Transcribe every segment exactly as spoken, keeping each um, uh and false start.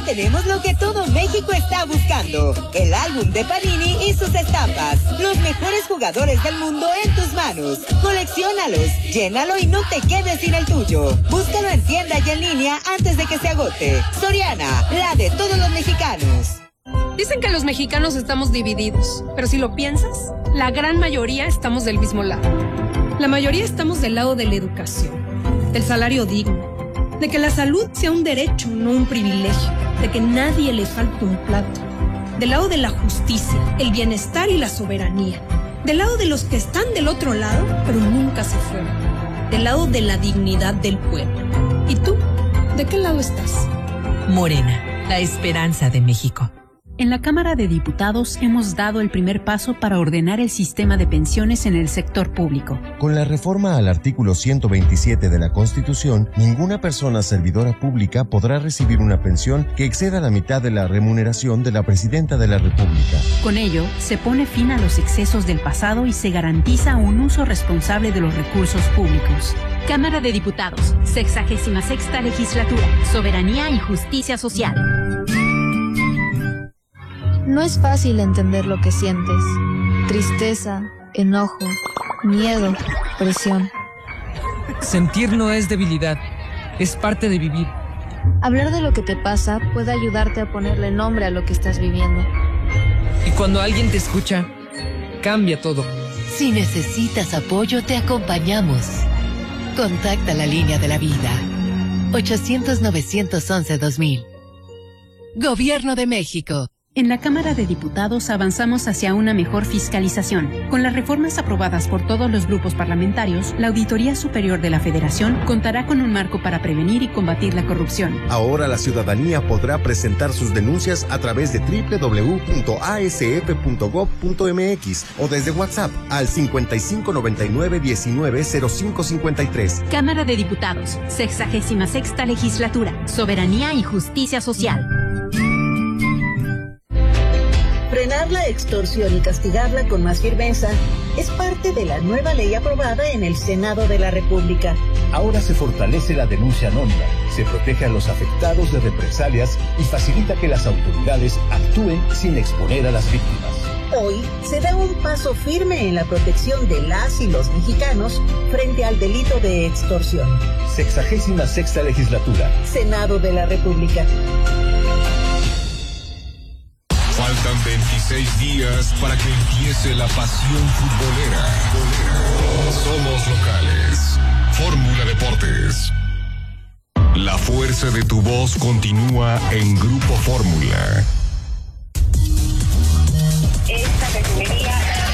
tenemos lo que todo México está buscando: el álbum de Panini y sus estampas. Los mejores jugadores del mundo en tus manos. Colecciónalos, llénalo y no te quedes sin el tuyo. Búscalo en tienda y en línea antes de que se agote. Soriana, la de todos los mexicanos. Dicen que los mexicanos estamos divididos, pero si lo piensas, la gran mayoría estamos del mismo lado. La mayoría estamos del lado de la educación, del salario digno, de que la salud sea un derecho, no un privilegio, de que nadie le falte un plato, del lado de la justicia, el bienestar y la soberanía, del lado de los que están del otro lado, pero nunca se fueron, del lado de la dignidad del pueblo. ¿Y tú? ¿De qué lado estás? Morena, la esperanza de México. En la Cámara de Diputados hemos dado el primer paso para ordenar el sistema de pensiones en el sector público. Con la reforma al artículo ciento veintisiete de la Constitución, ninguna persona servidora pública podrá recibir una pensión que exceda la mitad de la remuneración de la Presidenta de la República. Con ello, se pone fin a los excesos del pasado y se garantiza un uso responsable de los recursos públicos. Cámara de Diputados, sexagésima sexta legislatura, soberanía y justicia social. No es fácil entender lo que sientes. Tristeza, enojo, miedo, presión. Sentir no es debilidad, es parte de vivir. Hablar de lo que te pasa puede ayudarte a ponerle nombre a lo que estás viviendo. Y cuando alguien te escucha, cambia todo. Si necesitas apoyo, te acompañamos. Contacta la línea de la vida. ochocientos, novecientos once, dos mil. Gobierno de México. En la Cámara de Diputados avanzamos hacia una mejor fiscalización. Con las reformas aprobadas por todos los grupos parlamentarios, la Auditoría Superior de la Federación contará con un marco para prevenir y combatir la corrupción. Ahora la ciudadanía podrá presentar sus denuncias a través de doble u doble u doble u punto a s f punto gob punto m x o desde WhatsApp al cincuenta y cinco noventa y nueve diecinueve cero cinco cincuenta y tres. Cámara de Diputados, sexagésima sexta legislatura, soberanía y justicia social. Frenar la extorsión y castigarla con más firmeza es parte de la nueva ley aprobada en el Senado de la República. Ahora se fortalece la denuncia anónima, se protege a los afectados de represalias y facilita que las autoridades actúen sin exponer a las víctimas. Hoy se da un paso firme en la protección de las y los mexicanos frente al delito de extorsión. Sexagésima sexta legislatura. Senado de la República. Faltan veintiséis días para que empiece la pasión futbolera. Somos locales. Fórmula Deportes. La fuerza de tu voz continúa en Grupo Fórmula. Esta refinería.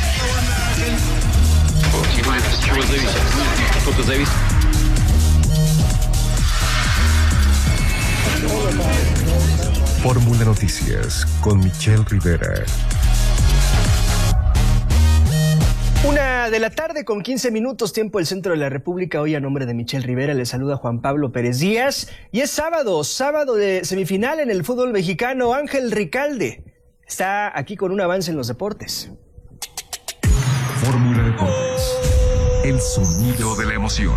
Fórmula Noticias con Michelle Rivera. Una de la tarde con quince minutos, tiempo del centro de la República. Hoy a nombre de Michelle Rivera le saluda Juan Pablo Pérez Díaz. Y es sábado, sábado de semifinal en el fútbol mexicano. Ángel Ricalde está aquí con un avance en los deportes. Fórmula Deportes, el sonido de la emoción.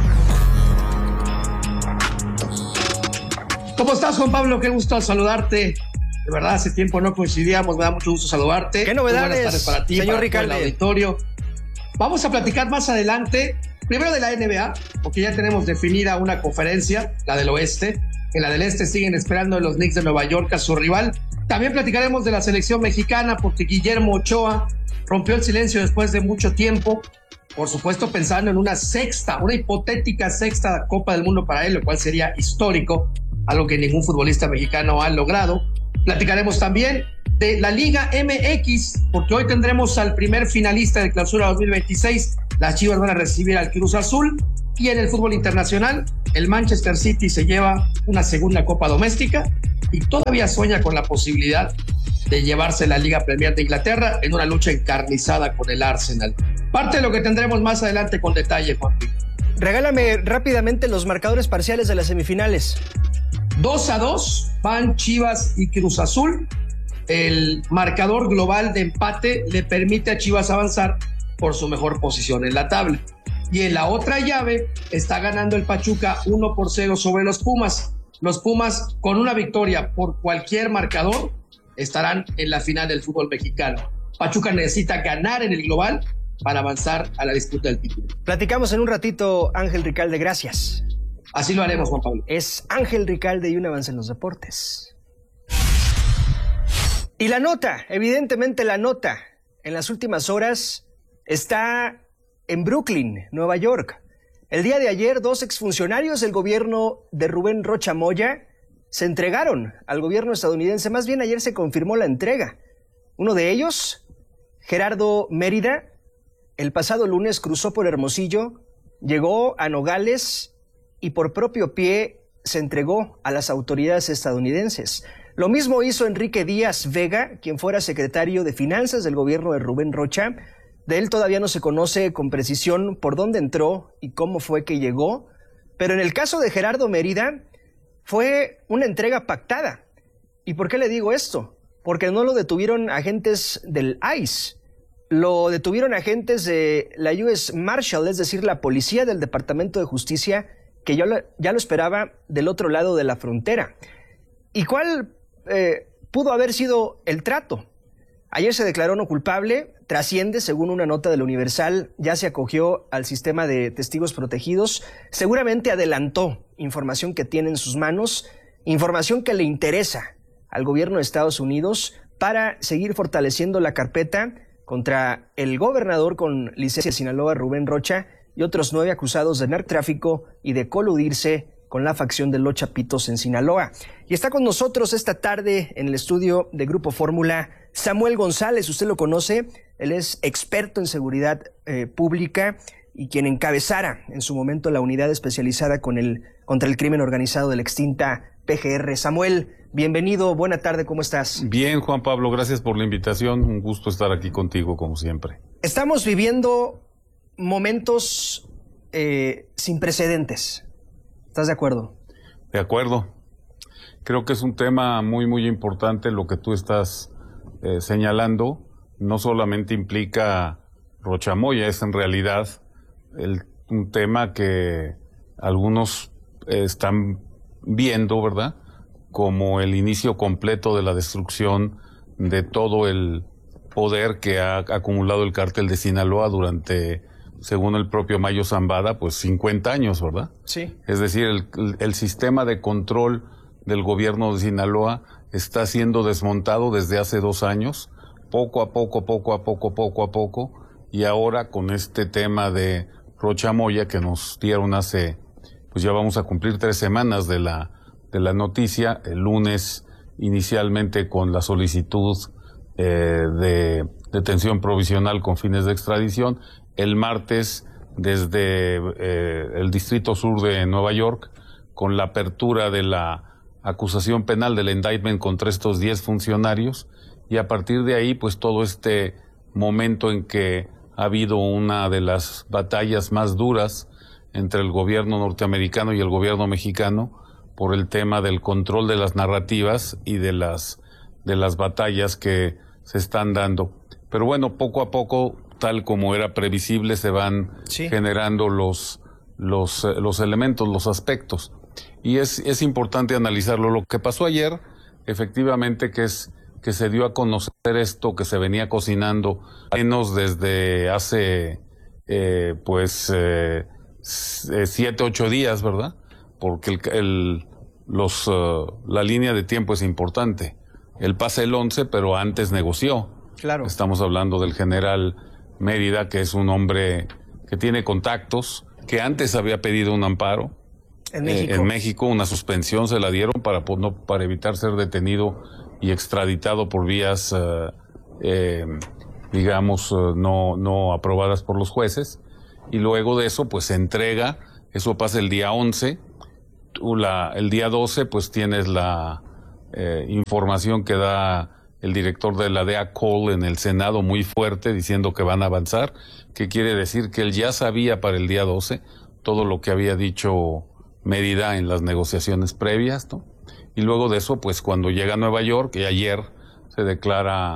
¿Cómo estás, Juan Pablo? Qué gusto saludarte. De verdad, hace tiempo no coincidíamos, me da mucho gusto saludarte. ¿Qué novedades, Muy buenas tardes para ti, señor para Ricalde? todo el auditorio. Vamos a platicar más adelante, primero de la N B A, porque ya tenemos definida una conferencia, la del oeste. En la del este siguen esperando a los Knicks de Nueva York a su rival. También platicaremos de la selección mexicana, porque Guillermo Ochoa rompió el silencio después de mucho tiempo. Por supuesto, pensando en una sexta, una hipotética sexta Copa del Mundo para él, lo cual sería histórico, algo que ningún futbolista mexicano ha logrado. Platicaremos también de la Liga M X, porque hoy tendremos al primer finalista de Clausura dos mil veintiséis. Las Chivas van a recibir al Cruz Azul. Y en el fútbol internacional, el Manchester City se lleva una segunda Copa doméstica y todavía sueña con la posibilidad de llevarse la Liga Premier de Inglaterra en una lucha encarnizada con el Arsenal. Parte de lo que tendremos más adelante con detalle, Juan. Regálame rápidamente los marcadores parciales de las semifinales. dos a dos van Chivas y Cruz Azul. El marcador global de empate le permite a Chivas avanzar por su mejor posición en la tabla. Y en la otra llave está ganando el Pachuca uno por cero sobre los Pumas. los Pumas, con una victoria por cualquier marcador, estarán en la final del fútbol mexicano. Pachuca necesita ganar en el global para avanzar a la disputa del título. Platicamos en un ratito, Ángel Ricalde, gracias. Así lo haremos, Juan Pablo. Es Ángel Ricalde y un avance en los deportes. Y la nota, evidentemente la nota, en las últimas horas está en Brooklyn, Nueva York. El día de ayer, dos exfuncionarios del gobierno de Rubén Rocha Moya se entregaron al gobierno estadounidense. Más bien, ayer se confirmó la entrega. Uno de ellos, Gerardo Mérida, el pasado lunes cruzó por Hermosillo, llegó a Nogales y por propio pie se entregó a las autoridades estadounidenses. Lo mismo hizo Enrique Díaz Vega, quien fuera secretario de Finanzas del gobierno de Rubén Rocha. De él todavía no se conoce con precisión por dónde entró y cómo fue que llegó, pero en el caso de Gerardo Mérida fue una entrega pactada. ¿Y por qué le digo esto? Porque no lo detuvieron agentes del I C E, lo detuvieron agentes de la U S Marshal, es decir, la policía del Departamento de Justicia, que ya lo, ya lo esperaba del otro lado de la frontera. ¿Y cuál eh, pudo haber sido el trato? Ayer se declaró no culpable, trasciende, según una nota del Universal, ya se acogió al sistema de testigos protegidos, seguramente adelantó información que tiene en sus manos, información que le interesa al gobierno de Estados Unidos para seguir fortaleciendo la carpeta contra el gobernador con licencia de Sinaloa, Rubén Rocha, y otros nueve acusados de narcotráfico y de coludirse con la facción de los Chapitos en Sinaloa. Y está con nosotros esta tarde en el estudio de Grupo Fórmula Samuel González. Usted lo conoce, él es experto en seguridad eh, pública y quien encabezara en su momento la unidad especializada con el, contra el crimen organizado de la extinta P G R. Samuel, bienvenido, buena tarde, ¿cómo estás? Bien, Juan Pablo, gracias por la invitación, un gusto estar aquí contigo como siempre. Estamos viviendo momentos eh, sin precedentes. ¿Estás de acuerdo? De acuerdo. Creo que es un tema muy, muy importante lo que tú estás eh, señalando. No solamente implica Rocha Moya, es en realidad el, un tema que algunos eh, están viendo, ¿verdad?, como el inicio completo de la destrucción de todo el poder que ha acumulado el cártel de Sinaloa durante, según el propio Mayo Zambada, pues cincuenta años, ¿verdad? Sí. Es decir, el, el sistema de control del gobierno de Sinaloa está siendo desmontado desde hace dos años, poco a poco, poco a poco, poco a poco, y ahora con este tema de Rocha Moya que nos dieron hace, pues ya vamos a cumplir tres semanas de la, de la noticia, el lunes inicialmente con la solicitud eh, de detención provisional con fines de extradición, el martes desde eh, el Distrito Sur de Nueva York, con la apertura de la acusación penal del indictment contra estos diez funcionarios, y a partir de ahí, pues todo este momento en que ha habido una de las batallas más duras entre el gobierno norteamericano y el gobierno mexicano por el tema del control de las narrativas y de las, de las batallas que se están dando. Pero bueno, poco a poco, tal como era previsible, se van sí. generando los, los, los elementos, los aspectos. Y es, es importante analizarlo. Lo que pasó ayer, efectivamente, que es que se dio a conocer esto que se venía cocinando, menos desde hace, eh, pues, eh, siete, ocho días, ¿verdad? Porque el, el, los, uh, la línea de tiempo es importante. Él pasa el once, pero antes negoció. Claro. Estamos hablando del general Mérida, que es un hombre que tiene contactos, que antes había pedido un amparo. En México. Eh, en México, una suspensión se la dieron para, no, para evitar ser detenido y extraditado por vías, uh, eh, digamos, uh, no, no aprobadas por los jueces. Y luego de eso, pues se entrega, eso pasa el día once. Tú la, el día doce, pues tienes la eh, información que da el director de la D E A, Cole, en el Senado, muy fuerte, diciendo que van a avanzar, que quiere decir que él ya sabía para el día doce todo lo que había dicho Mérida en las negociaciones previas, ¿no? Y luego de eso, pues cuando llega a Nueva York, y ayer se declara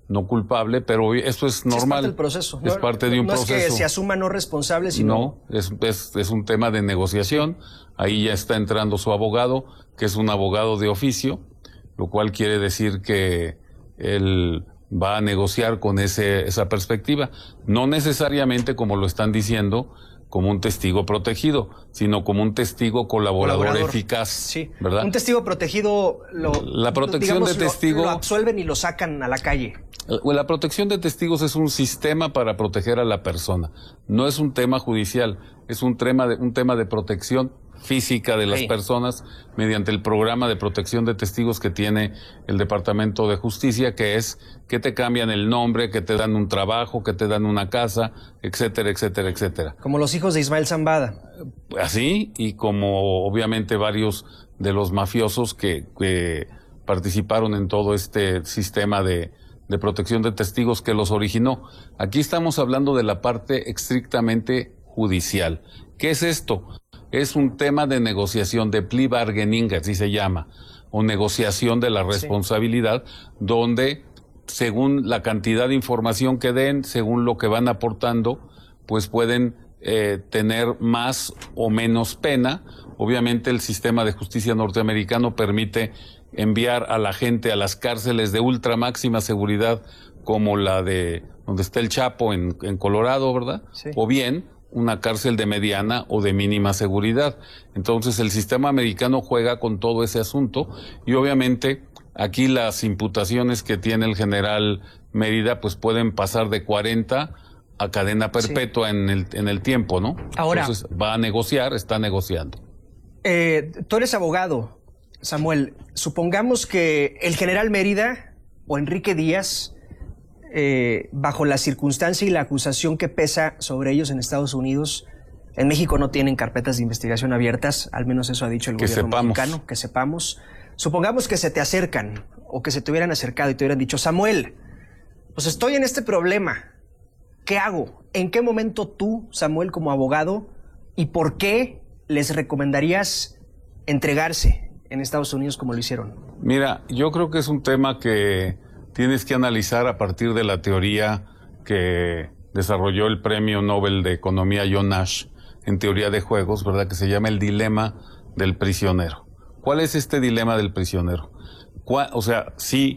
no culpable, pero esto es normal. Es parte del proceso. Es parte de un no proceso. No es que se asuma no responsable, sino... No, es, es, es un tema de negociación. Ahí ya está entrando su abogado, que es un abogado de oficio, lo cual quiere decir que él va a negociar con ese, esa perspectiva. No necesariamente, como lo están diciendo, como un testigo protegido, sino como un testigo colaborador, colaborador. eficaz. Sí, ¿verdad? Un testigo protegido, lo, la protección digamos, de testigo... Lo, lo absuelven y lo sacan a la calle. La protección de testigos es un sistema para proteger a la persona. No es un tema judicial, es un tema de, un tema de protección física de las sí. personas mediante el programa de protección de testigos que tiene el Departamento de Justicia, que es que te cambian el nombre, que te dan un trabajo, que te dan una casa, etcétera, etcétera, etcétera. Como los hijos de Ismael Zambada. Así, y como obviamente varios de los mafiosos que, que participaron en todo este sistema de, de protección de testigos que los originó. Aquí estamos hablando de la parte estrictamente judicial. ¿Qué es esto? Es un tema de negociación, de plea bargaining, así se llama, o negociación de la responsabilidad, sí. donde según la cantidad de información que den, según lo que van aportando, pues pueden eh, tener más o menos pena. Obviamente el sistema de justicia norteamericano permite enviar a la gente a las cárceles de ultra máxima seguridad, como la de donde está el Chapo en, en Colorado, ¿verdad? Sí. O bien una cárcel de mediana o de mínima seguridad. Entonces el sistema americano juega con todo ese asunto y obviamente aquí las imputaciones que tiene el general Mérida pues pueden pasar de cuarenta a cadena perpetua sí. en el en el tiempo, ¿no? Ahora, entonces va a negociar, está negociando. Eh, tú eres abogado, Samuel. Supongamos que el general Mérida o Enrique Díaz, Eh, bajo la circunstancia y la acusación que pesa sobre ellos en Estados Unidos, en México no tienen carpetas de investigación abiertas, al menos eso ha dicho el que gobierno sepamos. mexicano, que sepamos. Supongamos que se te acercan o que se te hubieran acercado y te hubieran dicho, Samuel, pues estoy en este problema, ¿qué hago? ¿En qué momento tú, Samuel, como abogado, y por qué les recomendarías entregarse en Estados Unidos como lo hicieron? Mira, yo creo que es un tema que tienes que analizar a partir de la teoría que desarrolló el premio Nobel de Economía John Nash en teoría de juegos, ¿verdad? Que se llama el dilema del prisionero. ¿Cuál es este dilema del prisionero? ¿Cuál, o sea, si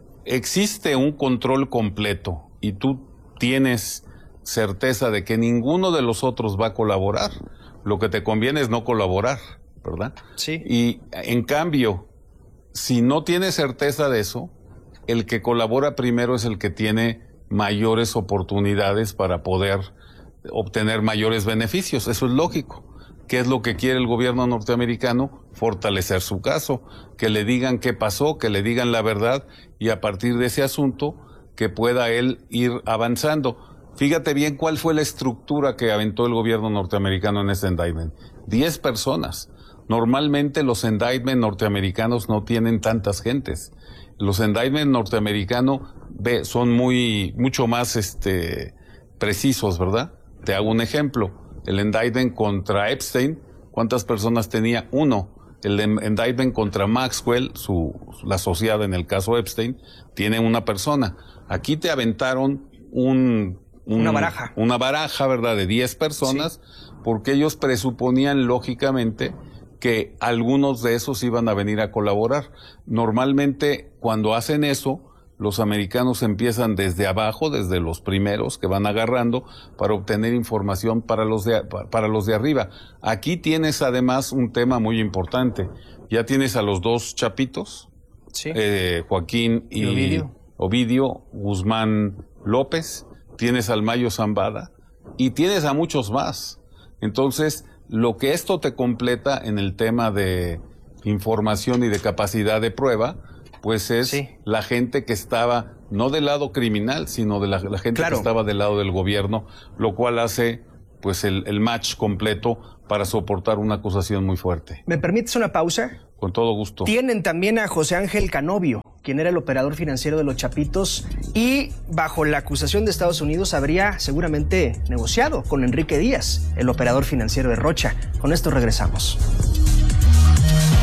existe un control completo y tú tienes certeza de que ninguno de los otros va a colaborar, lo que te conviene es no colaborar, ¿verdad? Sí. Y en cambio, si no tienes certeza de eso, el que colabora primero es el que tiene mayores oportunidades para poder obtener mayores beneficios. Eso es lógico. ¿Qué es lo que quiere el gobierno norteamericano? Fortalecer su caso, que le digan qué pasó, que le digan la verdad y a partir de ese asunto que pueda él ir avanzando. Fíjate bien cuál fue la estructura que aventó el gobierno norteamericano en ese indictment. Diez personas. Normalmente los indictments norteamericanos no tienen tantas gentes. Los indictments norteamericanos son muy, mucho más este, precisos, ¿verdad? Te hago un ejemplo. El indictment contra Epstein, ¿cuántas personas tenía? Uno. El indictment contra Maxwell, su, la asociada en el caso Epstein, tiene una persona. Aquí te aventaron un, un una baraja. Una baraja, ¿verdad? De diez personas, sí. Porque ellos presuponían lógicamente que algunos de esos iban a venir a colaborar. Normalmente, cuando hacen eso, los americanos empiezan desde abajo, desde los primeros que van agarrando, para obtener información para los de, para los de arriba. Aquí tienes además un tema muy importante. Ya tienes a los dos chapitos, sí. eh, Joaquín y, y Ovidio. Ovidio Guzmán López, tienes al Mayo Zambada y tienes a muchos más. Entonces, lo que esto te completa en el tema de información y de capacidad de prueba, pues es sí. la gente que estaba no del lado criminal, sino de la, la gente claro. que estaba del lado del gobierno, lo cual hace pues el, el match completo para soportar una acusación muy fuerte. ¿Me permites una pausa? Con todo gusto. Tienen también a José Ángel Canovio, quien era el operador financiero de los Chapitos y bajo la acusación de Estados Unidos habría seguramente negociado con Enrique Díaz, el operador financiero de Rocha. Con esto regresamos.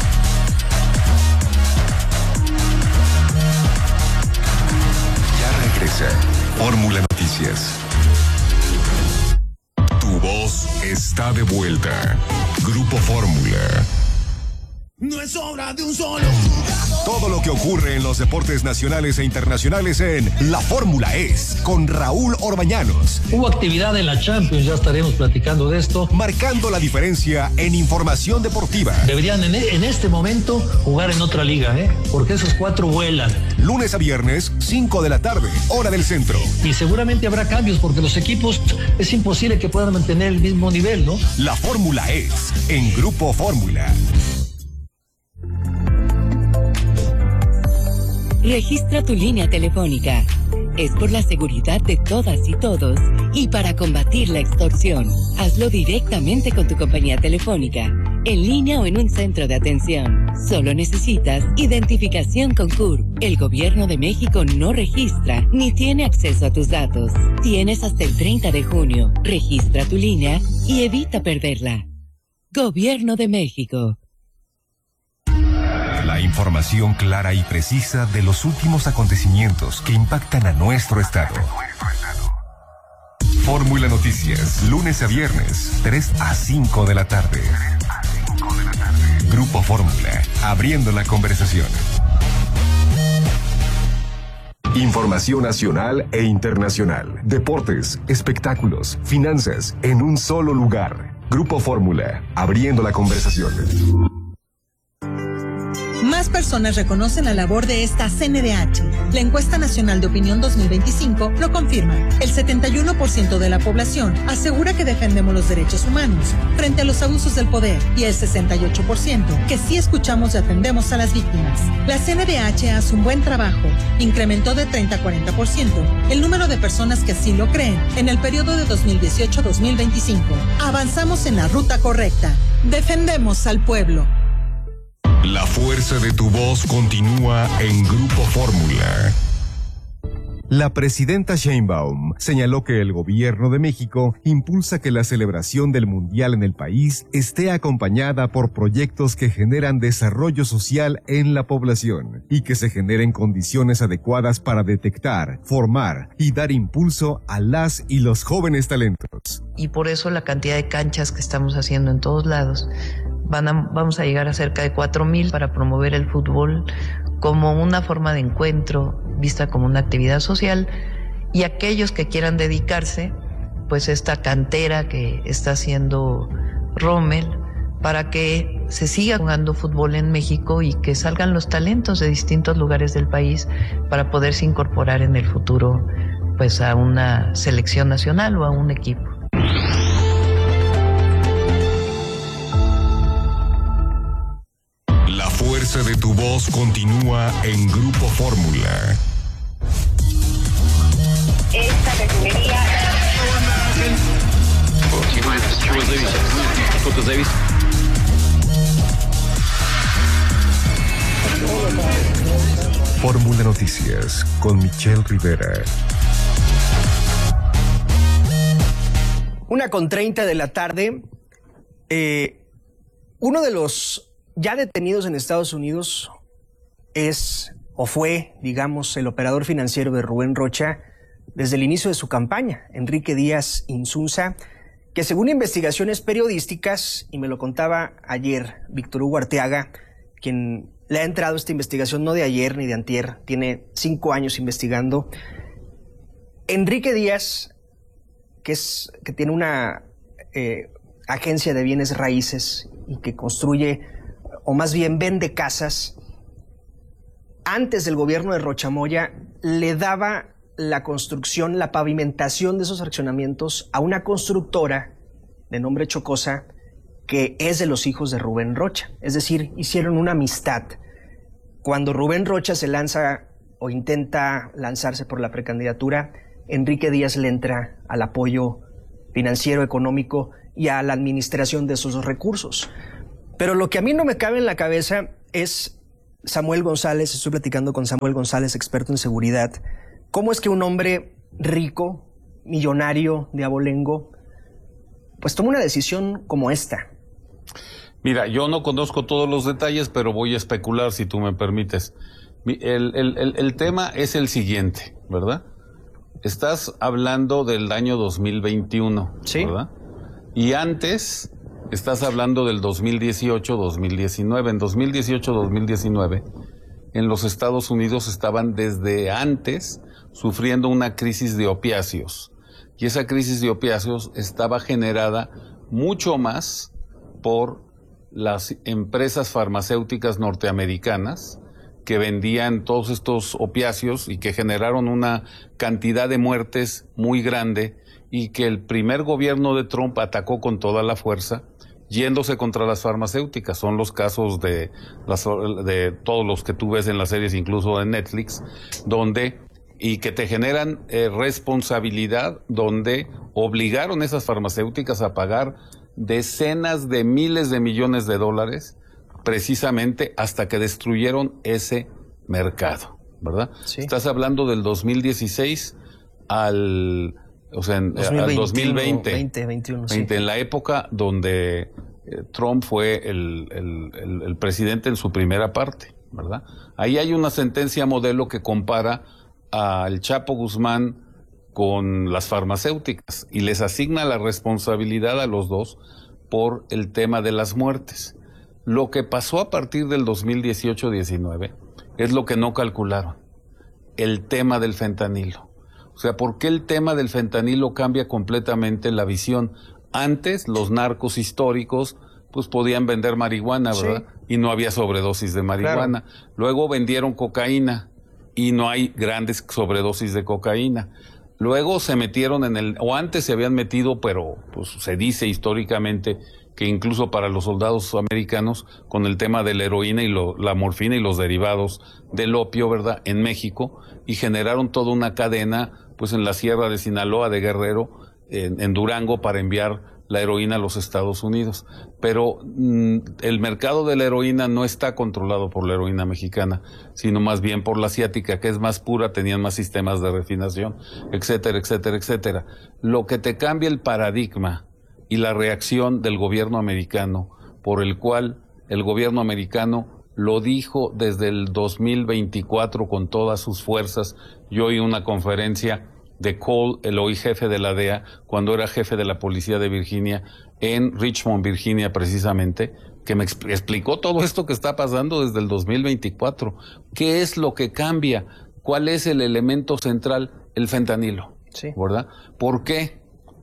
Ya Comienza Fórmula Noticias. Tu voz está de vuelta. Grupo Fórmula. No es obra de un solo. Todo lo que ocurre en los deportes nacionales e internacionales en La Fórmula Es, con Raúl Orbañanos. Hubo actividad en la Champions, ya estaremos platicando de esto. Marcando la diferencia en información deportiva. Deberían en, en este momento jugar en otra liga, ¿eh? Porque esos cuatro vuelan. Lunes a viernes, cinco de la tarde, hora del centro. Y seguramente habrá cambios porque los equipos es imposible que puedan mantener el mismo nivel, ¿no? La Fórmula Es, en Grupo Fórmula. Registra tu línea telefónica. Es por la seguridad de todas y todos y para combatir la extorsión. Hazlo directamente con tu compañía telefónica, en línea o en un centro de atención. Solo necesitas identificación con C U R P. El Gobierno de México no registra ni tiene acceso a tus datos. Tienes hasta el treinta de junio. Registra tu línea y evita perderla. Gobierno de México. La información clara y precisa de los últimos acontecimientos que impactan a nuestro estado. Fórmula Noticias, lunes a viernes, tres a cinco de la tarde. Grupo Fórmula, abriendo la conversación. Información nacional e internacional, deportes, espectáculos, finanzas, en un solo lugar. Grupo Fórmula, abriendo la conversación. Más personas reconocen la labor de esta C N D H. La encuesta nacional de opinión dos mil veinticinco lo confirma. El setenta y uno por ciento de la población asegura que defendemos los derechos humanos frente a los abusos del poder y el sesenta y ocho por ciento que sí escuchamos y atendemos a las víctimas. La C N D H hace un buen trabajo. Incrementó de treinta a cuarenta por ciento el número de personas que así lo creen en el periodo de dos mil dieciocho a dos mil veinticinco. Avanzamos en la ruta correcta. Defendemos al pueblo. La fuerza de tu voz continúa en Grupo Fórmula. La presidenta Sheinbaum señaló que el gobierno de México impulsa que la celebración del Mundial en el país esté acompañada por proyectos que generan desarrollo social en la población y que se generen condiciones adecuadas para detectar, formar y dar impulso a las y los jóvenes talentos. Y por eso la cantidad de canchas que estamos haciendo en todos lados. Van a, vamos a llegar a cerca de cuatro mil para promover el fútbol como una forma de encuentro, vista como una actividad social, y aquellos que quieran dedicarse, pues esta cantera que está haciendo Rommel, para que se siga jugando fútbol en México y que salgan los talentos de distintos lugares del país para poderse incorporar en el futuro pues a una selección nacional o a un equipo. La fuerza de tu voz continúa en Grupo Fórmula. Esta refinería... Fórmula Noticias con Michelle Rivera. Una con treinta de la tarde. Eh, uno de los ya detenidos en Estados Unidos es, o fue, digamos, el operador financiero de Rubén Rocha desde el inicio de su campaña, Enrique Díaz Insunza, que según investigaciones periodísticas, y me lo contaba ayer Víctor Hugo Arteaga, quien le ha entrado esta investigación no de ayer ni de antier, tiene cinco años investigando. Enrique Díaz, que, es, que tiene una eh, agencia de bienes raíces y que construye, o más bien vende casas, antes del gobierno de Rocha Moya le daba la construcción, la pavimentación de esos fraccionamientos a una constructora de nombre Chocosa, que es de los hijos de Rubén Rocha. Es decir, hicieron una amistad. Cuando Rubén Rocha se lanza o intenta lanzarse por la precandidatura, Enrique Díaz le entra al apoyo financiero, económico y a la administración de esos recursos. Pero lo que a mí no me cabe en la cabeza es Samuel González, estoy platicando con Samuel González, experto en seguridad. ¿Cómo es que un hombre rico, millonario de abolengo, pues toma una decisión como esta? Mira, yo no conozco todos los detalles, pero voy a especular si tú me permites. El, el, el, el tema es el siguiente, ¿verdad? estás hablando del año dos mil veintiuno, ¿sí? ¿Verdad? Y antes estás hablando del dos mil dieciocho, dos mil diecinueve. En dos mil dieciocho, dos mil diecinueve, en los Estados Unidos estaban desde antes sufriendo una crisis de opiáceos. Y esa crisis de opiáceos estaba generada mucho más por las empresas farmacéuticas norteamericanas que vendían todos estos opiáceos y que generaron una cantidad de muertes muy grande, y que el primer gobierno de Trump atacó con toda la fuerza, yéndose contra las farmacéuticas. Son los casos de, las, de todos los que tú ves en las series, incluso de Netflix, donde, y que te generan eh, responsabilidad, donde obligaron a esas farmacéuticas a pagar decenas de miles de millones de dólares, precisamente hasta que destruyeron ese mercado, ¿verdad? Sí. Estás hablando del dos mil dieciséis al, o sea, en, dos mil veintiuno, al dos mil veinte, veinte, veintiuno, sí. En la época donde eh, Trump fue el, el, el, el presidente en su primera parte, ¿verdad? Ahí hay una sentencia modelo que compara al Chapo Guzmán con las farmacéuticas y les asigna la responsabilidad a los dos por el tema de las muertes. Lo que pasó a partir del dos mil dieciocho diecinueve es lo que no calcularon, el tema del fentanilo. O sea, ¿por qué el tema del fentanilo cambia completamente la visión? Antes, los narcos históricos pues podían vender marihuana, ¿verdad? Sí. Y no había sobredosis de marihuana. Claro. Luego vendieron cocaína y no hay grandes sobredosis de cocaína. Luego se metieron en el, o antes se habían metido, pero pues se dice históricamente que incluso para los soldados americanos, con el tema de la heroína y lo, la morfina y los derivados del opio, ¿verdad?, en México, y generaron toda una cadena, pues en la sierra de Sinaloa, de Guerrero, en, en Durango, para enviar la heroína a los Estados Unidos. Pero mmm, el mercado de la heroína no está controlado por la heroína mexicana, sino más bien por la asiática, que es más pura, tenían más sistemas de refinación, etcétera, etcétera, etcétera. Lo que te cambia el paradigma y la reacción del gobierno americano, por el cual el gobierno americano lo dijo desde el dos mil veinticuatro con todas sus fuerzas. Yo oí una conferencia de Cole, el hoy jefe de la D E A, cuando era jefe de la policía de Virginia, en Richmond, Virginia, precisamente, que me exp- explicó todo esto que está pasando desde el dos mil veinticuatro. ¿Qué es lo que cambia? ¿Cuál es el elemento central? El fentanilo, sí, ¿verdad? ¿Por qué?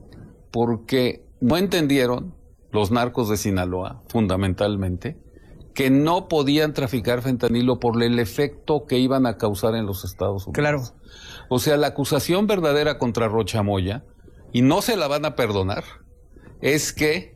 Porque no entendieron los narcos de Sinaloa, fundamentalmente, que no podían traficar fentanilo por el efecto que iban a causar en los Estados Unidos. Claro. O sea, la acusación verdadera contra Rocha Moya, y no se la van a perdonar, es que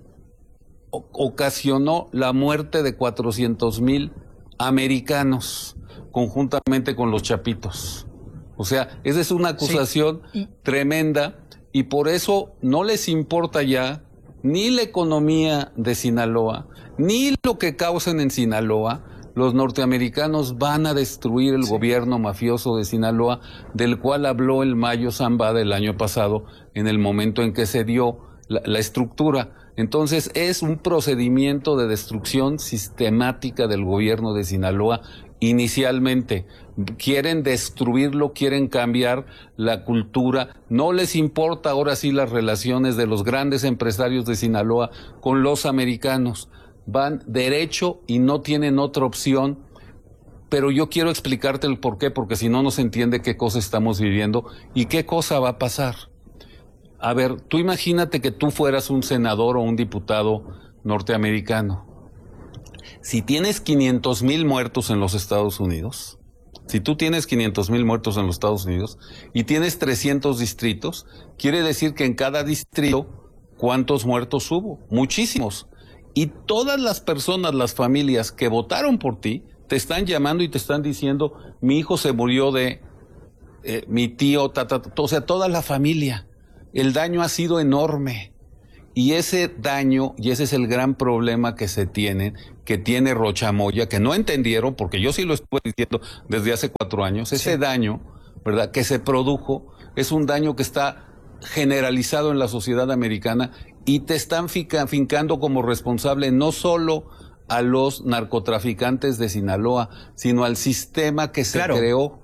ocasionó la muerte de cuatrocientos mil americanos, conjuntamente con los chapitos. O sea, esa es una acusación sí. tremenda, y por eso no les importa ya ni la economía de Sinaloa, ni lo que causen en Sinaloa. Los norteamericanos van a destruir el sí. gobierno mafioso de Sinaloa, del cual habló el Mayo Zambada el año pasado, en el momento en que se dio la, la estructura. Entonces es un procedimiento de destrucción sistemática del gobierno de Sinaloa. Inicialmente quieren destruirlo, quieren cambiar la cultura, no les importa ahora sí las relaciones de los grandes empresarios de Sinaloa con los americanos, van derecho y no tienen otra opción. Pero yo quiero explicarte el por qué, porque si no, no se entiende qué cosa estamos viviendo y qué cosa va a pasar. A ver, tú imagínate que tú fueras un senador o un diputado norteamericano. Si tienes quinientos mil muertos en los Estados Unidos, si tú tienes quinientos mil muertos en los Estados Unidos y tienes trescientos distritos, quiere decir que en cada distrito, ¿cuántos muertos hubo? Muchísimos. Y todas las personas, las familias que votaron por ti, te están llamando y te están diciendo, mi hijo se murió de, eh, mi tío, ta, ta, ta, o sea, toda la familia. El daño ha sido enorme. Y ese daño, y ese es el gran problema que se tiene, que tiene Rocha Moya, que no entendieron, porque yo sí lo estuve diciendo desde hace cuatro años, ese sí. daño, ¿verdad?, que se produjo, es un daño que está generalizado en la sociedad americana, y te están finca, fincando como responsable no solo a los narcotraficantes de Sinaloa, sino al sistema que se claro. creó.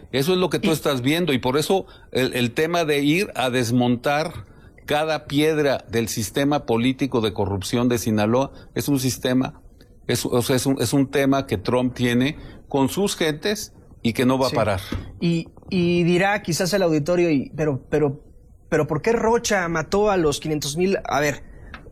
Eso es lo que tú estás viendo y por eso el, el tema de ir a desmontar cada piedra del sistema político de corrupción de Sinaloa es un sistema, es, o sea, es, un, es un tema que Trump tiene con sus gentes y que no va sí. a parar. Y, y dirá quizás el auditorio, y, pero, pero, pero ¿por qué Rocha mató a los quinientos mil? A ver,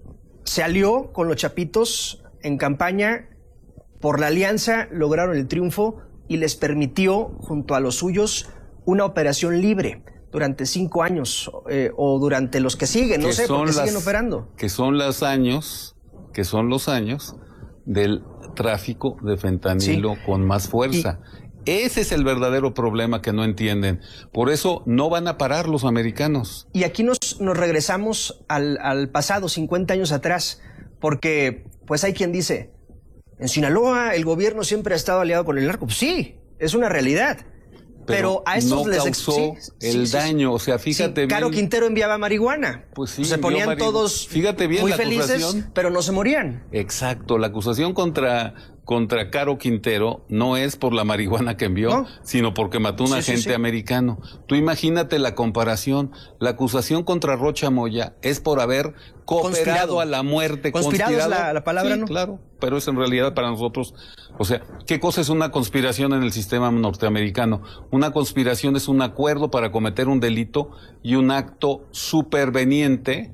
se alió con los chapitos en campaña, por la alianza lograron el triunfo y les permitió, junto a los suyos, una operación libre durante cinco años eh, o durante los que siguen, no que sé, porque las, siguen operando. Que son los años, que son los años del tráfico de fentanilo sí. con más fuerza. Y, Ese es el verdadero problema que no entienden. Por eso no van a parar los americanos. Y aquí nos, nos regresamos al, al pasado, cincuenta años atrás, porque pues hay quien dice, en Sinaloa el gobierno siempre ha estado aliado con el narco. Pues sí, es una realidad. Pero, pero a estos no les causó sí, el sí, daño, sí. o sea, fíjate sí, bien. Caro Quintero enviaba marihuana. Pues sí, se ponían todos fíjate bien muy la felices, acusación. Pero no se morían. Exacto, la acusación contra contra Caro Quintero no es por la marihuana que envió, ¿no? Sino porque mató a un sí, agente sí, sí. americano. Tú imagínate la comparación. La acusación contra Rocha Moya es por haber cooperado Conspirado. a la muerte. Conspirado, conspirado es la, la palabra, sí, ¿no? Claro, pero es en realidad para nosotros. O sea, ¿qué cosa es una conspiración en el sistema norteamericano? Una conspiración es un acuerdo para cometer un delito y un acto superveniente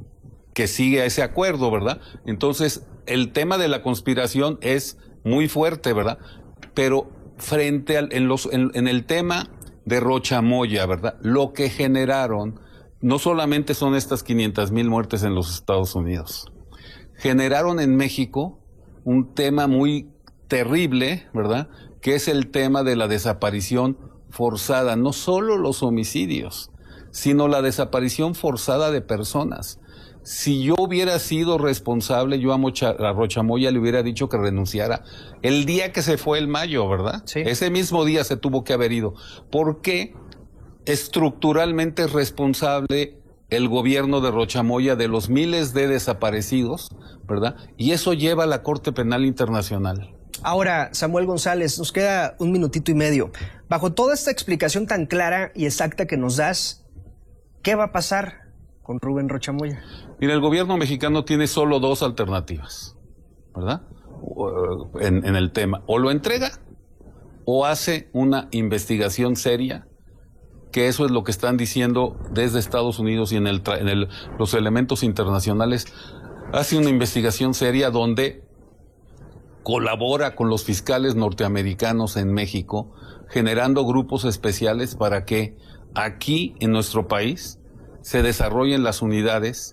que sigue a ese acuerdo, ¿verdad? Entonces, el tema de la conspiración es muy fuerte, ¿verdad? Pero frente al, en, los, en, en el tema de Rocha Moya, ¿verdad? Lo que generaron no solamente son estas quinientas mil muertes en los Estados Unidos. Generaron en México un tema muy terrible, ¿verdad? Que es el tema de la desaparición forzada. No solo los homicidios, sino la desaparición forzada de personas. Si yo hubiera sido responsable, yo a, Mocha, a Rocha Moya le hubiera dicho que renunciara el día que se fue el mayo, ¿verdad? Sí. Ese mismo día se tuvo que haber ido. Porque estructuralmente es responsable el gobierno de Rocha Moya de los miles de desaparecidos, ¿verdad? Y eso lleva a la Corte Penal Internacional. Ahora, Samuel González, nos queda un minutito y medio. Bajo toda esta explicación tan clara y exacta que nos das, ¿qué va a pasar con Rubén Rocha Moya? Mira, el gobierno mexicano tiene solo dos alternativas, ¿verdad? En, en el tema. O lo entrega o hace una investigación seria, que eso es lo que están diciendo desde Estados Unidos y en, el, en el, los elementos internacionales. Hace una investigación seria donde colabora con los fiscales norteamericanos en México, generando grupos especiales para que aquí en nuestro país se desarrollen las unidades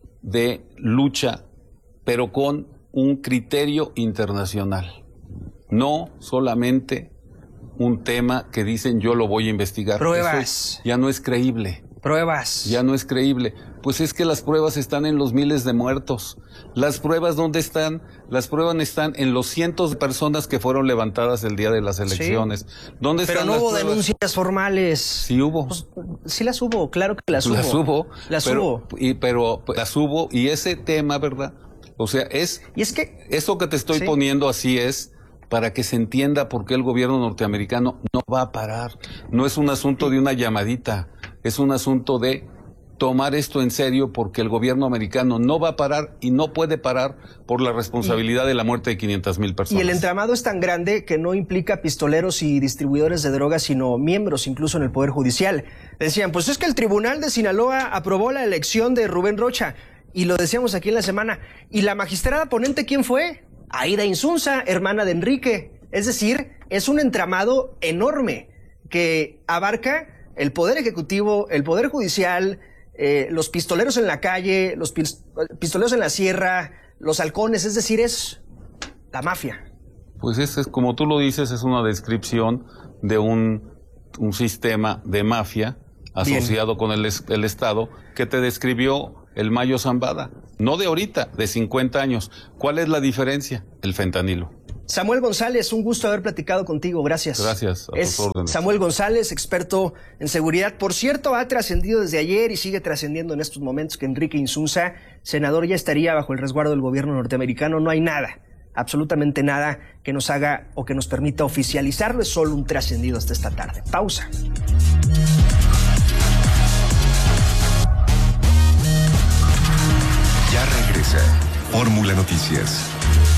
de lucha, pero con un criterio internacional. No solamente un tema que dicen yo lo voy a investigar. Pruebas. Eso ya no es creíble. Pruebas. Ya no es creíble. Pues es que las pruebas están en los miles de muertos. Las pruebas, ¿dónde están? Las pruebas están en los cientos de personas que fueron levantadas el día de las elecciones. Sí. ¿Dónde Pero están no las hubo pruebas? denuncias formales. Sí hubo. Pues, sí las hubo, claro que las hubo. Las hubo. Las pero, hubo. Y, pero las hubo. Y ese tema, ¿verdad? O sea, es... Y es que... Eso que te estoy sí. poniendo así es para que se entienda por qué el gobierno norteamericano no va a parar. No es un asunto de una llamadita. Es un asunto de tomar esto en serio, porque el gobierno americano no va a parar y no puede parar por la responsabilidad y, de la muerte de quinientas mil personas. Y el entramado es tan grande que no implica pistoleros y distribuidores de drogas, sino miembros incluso en el Poder Judicial. Decían, pues es que el Tribunal de Sinaloa aprobó la elección de Rubén Rocha, y lo decíamos aquí en la semana. ¿Y la magistrada ponente quién fue? Aida Insunza, hermana de Enrique. Es decir, es un entramado enorme que abarca el Poder Ejecutivo, el Poder Judicial, Eh, los pistoleros en la calle, los pistoleros en la sierra, los halcones, es decir, es la mafia. Pues es, es como tú lo dices, es una descripción de un, un sistema de mafia asociado Bien. con el, el Estado que te describió el Mayo Zambada. No de ahorita, de cincuenta años. ¿Cuál es la diferencia? El fentanilo. Samuel González, un gusto haber platicado contigo, gracias. Gracias, a es tus órdenes. Samuel González, experto en seguridad. Por cierto, ha trascendido desde ayer y sigue trascendiendo en estos momentos que Enrique Insunza, senador, ya estaría bajo el resguardo del gobierno norteamericano. No hay nada, absolutamente nada que nos haga o que nos permita oficializarlo. Es solo un trascendido hasta esta tarde. Pausa. Ya regresa Fórmula Noticias.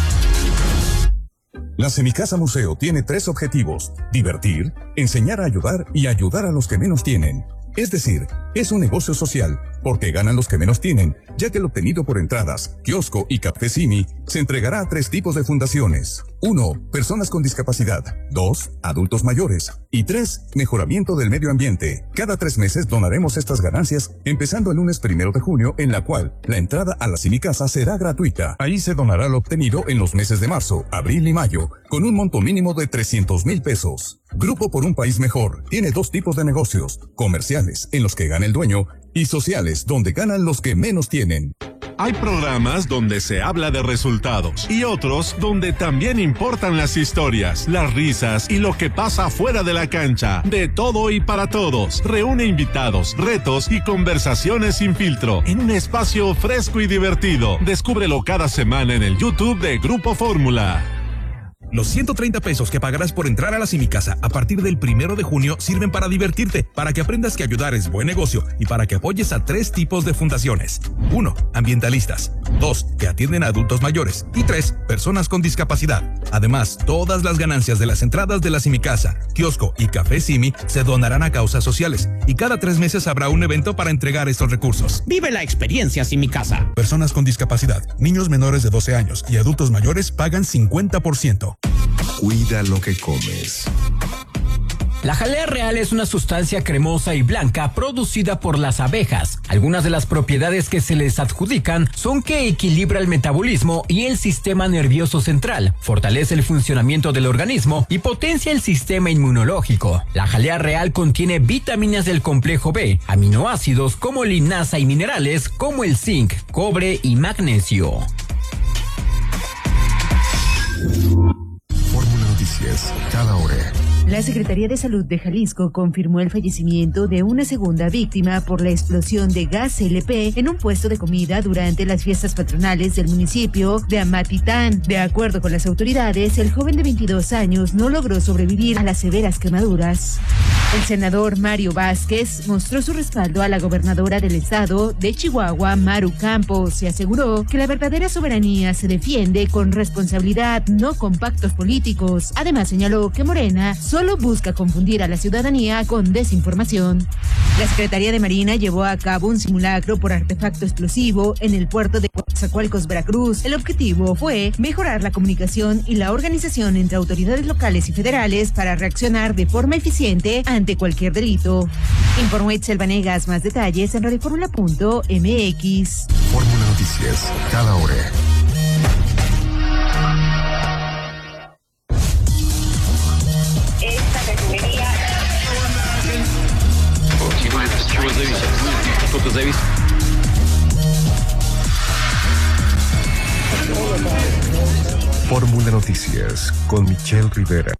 La Semicasa Museo tiene tres objetivos: divertir, enseñar a ayudar y ayudar a los que menos tienen. Es decir, es un negocio social, porque ganan los que menos tienen, ya que lo obtenido por entradas, kiosco y Café Simi se entregará a tres tipos de fundaciones. Uno, personas con discapacidad. Dos, adultos mayores. Y tres, mejoramiento del medio ambiente. Cada tres meses donaremos estas ganancias, empezando el lunes primero de junio, en la cual la entrada a la Semicasa será gratuita. Ahí se donará lo obtenido en los meses de marzo, abril y mayo, con un monto mínimo de trescientos mil pesos. Grupo por un País Mejor tiene dos tipos de negocios: comerciales, en los que gana el dueño, y sociales, donde ganan los que menos tienen. Hay programas donde se habla de resultados y otros donde también importan las historias, las risas y lo que pasa fuera de la cancha. De todo y para todos. Reúne invitados, retos y conversaciones sin filtro en un espacio fresco y divertido. Descúbrelo cada semana en el YouTube de Grupo Fórmula. Los ciento treinta pesos que pagarás por entrar a la Semicasa a partir del primero de junio sirven para divertirte, para que aprendas que ayudar es buen negocio y para que apoyes a tres tipos de fundaciones. Uno, ambientalistas. Dos, que atienden a adultos mayores. Y tres, personas con discapacidad. Además, todas las ganancias de las entradas de la Semicasa, kiosco y Café Simi se donarán a causas sociales. Y cada tres meses habrá un evento para entregar estos recursos. Vive la experiencia Semicasa. Personas con discapacidad, niños menores de doce años y adultos mayores pagan cincuenta por ciento. Cuida lo que comes. La jalea real es una sustancia cremosa y blanca producida por las abejas. Algunas de las propiedades que se les adjudican son que equilibra el metabolismo y el sistema nervioso central, fortalece el funcionamiento del organismo y potencia el sistema inmunológico. La jalea real contiene vitaminas del complejo B, aminoácidos como linasa y minerales como el zinc, cobre y magnesio. Fórmula Noticias, cada hora. La Secretaría de Salud de Jalisco confirmó el fallecimiento de una segunda víctima por la explosión de gas L P en un puesto de comida durante las fiestas patronales del municipio de Amatitán. De acuerdo con las autoridades, el joven de veintidós años no logró sobrevivir a las severas quemaduras. El senador Mario Vázquez mostró su respaldo a la gobernadora del estado de Chihuahua, Maru Campos, y aseguró que la verdadera soberanía se defiende con responsabilidad, no con pactos políticos. Además, señaló que Morena solo busca confundir a la ciudadanía con desinformación. La Secretaría de Marina llevó a cabo un simulacro por artefacto explosivo en el puerto de Coatzacoalcos, Veracruz. El objetivo fue mejorar la comunicación y la organización entre autoridades locales y federales para reaccionar de forma eficiente ante cualquier delito. Informó Itzel Vanegas. Más detalles en radioformula punto m x. Fórmula Noticias, cada hora. Fórmula Noticias con Michelle Rivera.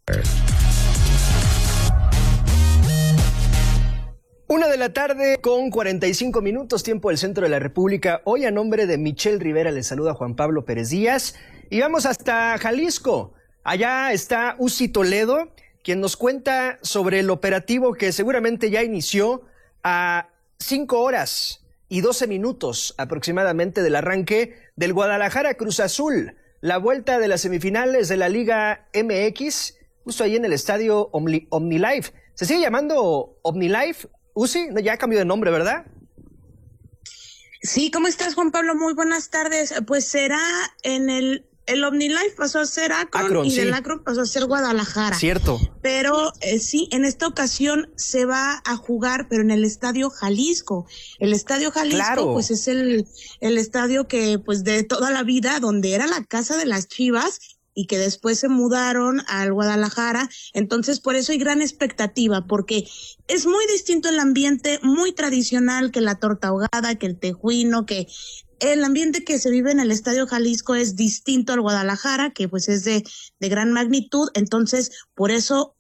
Una de la tarde con cuarenta y cinco minutos, tiempo del centro de la República. Hoy, a nombre de Michelle Rivera, les saluda Juan Pablo Pérez Díaz. Y vamos hasta Jalisco. Allá está Uzi Toledo, quien nos cuenta sobre el operativo que seguramente ya inició a cinco horas y doce minutos aproximadamente del arranque del Guadalajara Cruz Azul. La vuelta de las semifinales de la Liga M X, justo ahí en el estadio Omni, OmniLife. ¿Se sigue llamando OmniLife, Uzi? No, ya cambió de nombre, ¿verdad? Sí, ¿cómo estás, Juan Pablo? Muy buenas tardes. Pues será en el... El OmniLife pasó a ser Akron, Akron y sí. Del Akron pasó a ser Guadalajara. Cierto. Pero eh, sí, en esta ocasión se va a jugar, pero en el Estadio Jalisco. El Estadio Jalisco, claro. Pues es el, el estadio que, pues de toda la vida, donde era la casa de las Chivas y que después se mudaron al Guadalajara. Entonces, por eso hay gran expectativa, porque es muy distinto el ambiente, muy tradicional, que la torta ahogada, que el tejuino, que... El ambiente que se vive en el Estadio Jalisco es distinto al Guadalajara, que pues es de, de gran magnitud. Entonces, por eso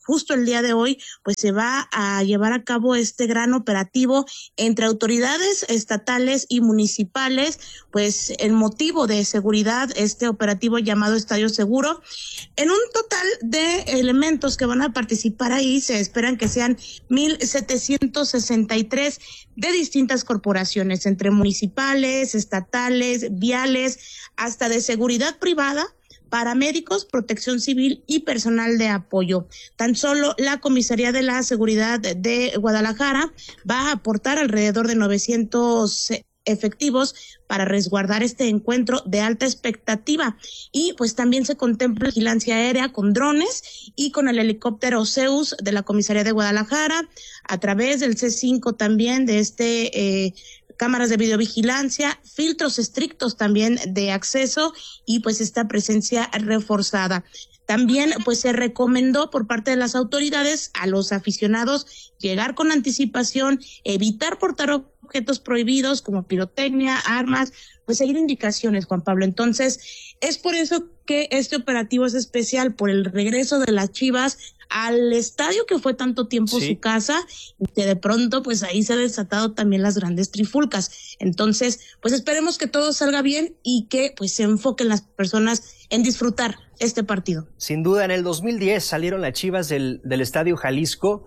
justo el día de hoy, pues se va a llevar a cabo este gran operativo entre autoridades estatales y municipales, pues en motivo de seguridad, este operativo llamado Estadio Seguro. En un total de elementos que van a participar ahí, se esperan que sean mil setecientos sesenta y tres de distintas corporaciones, entre municipales, estatales, viales, hasta de seguridad privada, paramédicos, protección civil y personal de apoyo. Tan solo la Comisaría de la Seguridad de Guadalajara va a aportar alrededor de novecientos efectivos para resguardar este encuentro de alta expectativa. Y pues también se contempla vigilancia aérea con drones y con el helicóptero Zeus de la Comisaría de Guadalajara, a través del C cinco también de este eh, cámaras de videovigilancia, filtros estrictos también de acceso y pues esta presencia reforzada. También pues se recomendó por parte de las autoridades a los aficionados llegar con anticipación, evitar portar objetos prohibidos como pirotecnia, armas, pues seguir indicaciones, Juan Pablo. Entonces, es por eso que este operativo es especial, por el regreso de las Chivas al estadio que fue tanto tiempo sí. su casa, y que de pronto pues ahí se han desatado también las grandes trifulcas. Entonces, pues esperemos que todo salga bien y que pues se enfoquen las personas en disfrutar este partido. Sin duda, en el dos mil diez salieron las Chivas del, del Estadio Jalisco,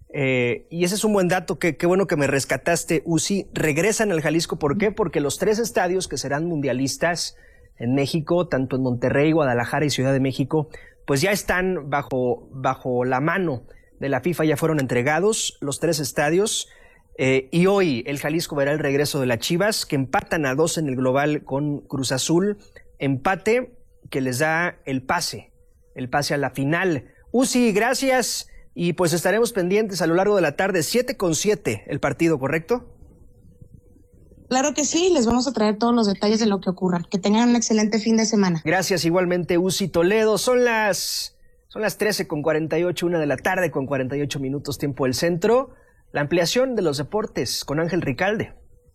eh, y ese es un buen dato, que qué bueno que me rescataste, Uzi. Regresan al Jalisco, ¿por qué? Porque los tres estadios que serán mundialistas en México, tanto en Monterrey, Guadalajara y Ciudad de México, pues ya están bajo, bajo la mano de la FIFA, ya fueron entregados los tres estadios, eh, y hoy el Jalisco verá el regreso de las Chivas, que empatan a dos en el global con Cruz Azul, empate que les da el pase, el pase a la final. Uzi, gracias, y pues estaremos pendientes a lo largo de la tarde, siete con siete el partido, ¿correcto? Claro que sí, les vamos a traer todos los detalles de lo que ocurra. Que tengan un excelente fin de semana. Gracias, igualmente, Uzi Toledo. Son las, son las trece con cuarenta y ocho, una de la tarde con cuarenta y ocho minutos, tiempo del centro. La ampliación de los deportes con Ángel Ricalde.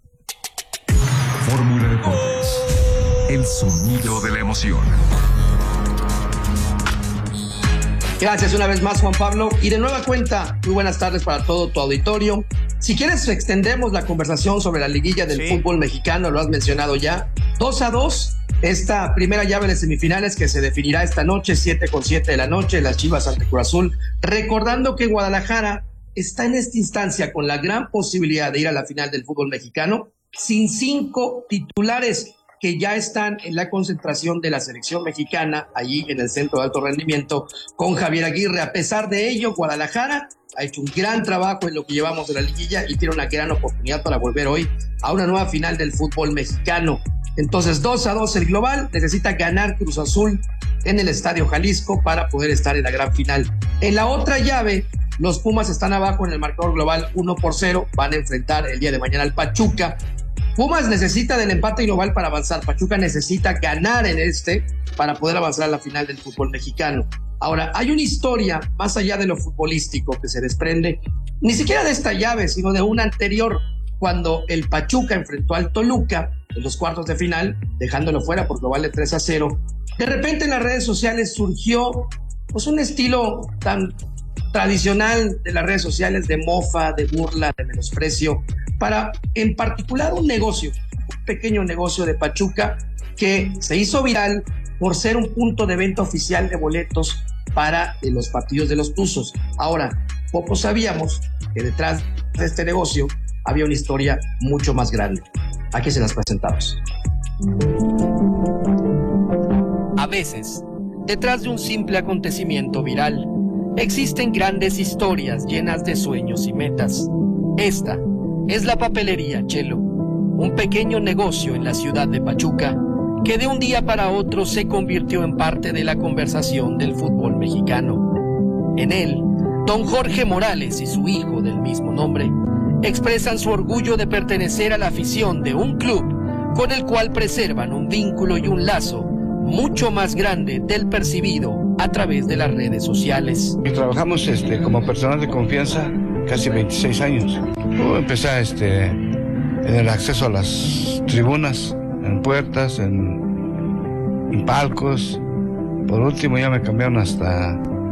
Fórmula Deportes, el sonido de la emoción. Gracias una vez más, Juan Pablo. Y de nueva cuenta, muy buenas tardes para todo tu auditorio. Si quieres, extendemos la conversación sobre la liguilla del sí. fútbol mexicano, lo has mencionado ya. dos a dos, esta primera llave de semifinales que se definirá esta noche, siete con siete de la noche, las Chivas ante Cruz Azul. Recordando que Guadalajara está en esta instancia con la gran posibilidad de ir a la final del fútbol mexicano, sin cinco titulares que ya están en la concentración de la selección mexicana, allí en el Centro de Alto Rendimiento, con Javier Aguirre. A pesar de ello, Guadalajara ha hecho un gran trabajo en lo que llevamos de la liguilla y tiene una gran oportunidad para volver hoy a una nueva final del fútbol mexicano. Entonces, dos a dos el global, necesita ganar Cruz Azul en el Estadio Jalisco para poder estar en la gran final. En la otra llave, los Pumas están abajo en el marcador global uno por cero, van a enfrentar el día de mañana al Pachuca. Pumas necesita del empate global para avanzar, Pachuca necesita ganar en este para poder avanzar a la final del fútbol mexicano. Ahora, hay una historia más allá de lo futbolístico que se desprende, ni siquiera de esta llave, sino de una anterior, cuando el Pachuca enfrentó al Toluca en los cuartos de final, dejándolo fuera por global de tres a cero. De repente en las redes sociales surgió pues un estilo tan tradicional de las redes sociales de mofa, de burla, de menosprecio, para en particular un negocio, un pequeño negocio de Pachuca que se hizo viral por ser un punto de venta oficial de boletos para eh, los partidos de los Tuzos. Ahora, poco sabíamos que detrás de este negocio había una historia mucho más grande. Aquí se las presentamos. A veces, detrás de un simple acontecimiento viral, existen grandes historias llenas de sueños y metas. Esta es la papelería Chelo, un pequeño negocio en la ciudad de Pachuca que de un día para otro se convirtió en parte de la conversación del fútbol mexicano. En él, don Jorge Morales y su hijo del mismo nombre expresan su orgullo de pertenecer a la afición de un club con el cual preservan un vínculo y un lazo mucho más grande del percibido a través de las redes sociales. Y trabajamos este, como personal de confianza casi veintiséis años. Yo empecé este, en el acceso a las tribunas, en puertas, en, en palcos. Por último ya me cambiaron hasta